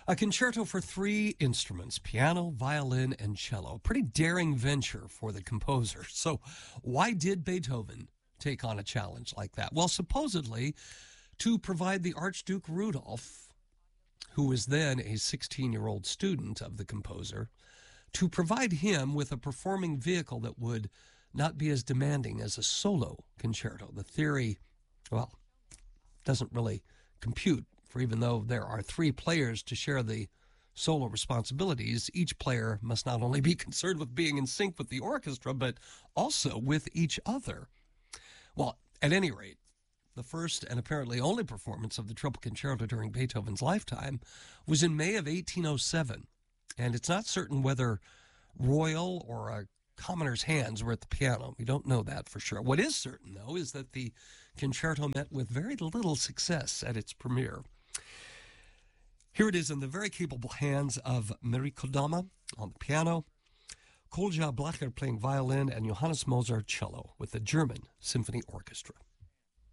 A concerto for three instruments, piano, violin, and cello. Pretty daring venture for the composer. So why did Beethoven take on a challenge like that? Well, supposedly to provide the Archduke Rudolph, who was then a 16-year-old student of the composer, to provide him with a performing vehicle that would not be as demanding as a solo concerto. The theory, well, doesn't really compute, for even though there are three players to share the solo responsibilities, each player must not only be concerned with being in sync with the orchestra, but also with each other. Well, at any rate, the first and apparently only performance of the Triple Concerto during Beethoven's lifetime was in May of 1807, and it's not certain whether royal or a commoner's hands were at the piano. We don't know that for sure. What is certain, though, is that the concerto met with very little success at its premiere. Here it is in the very capable hands of Miri Kodama on the piano, Kolja Blacher playing violin, and Johannes Mozart cello with the German Symphony Orchestra.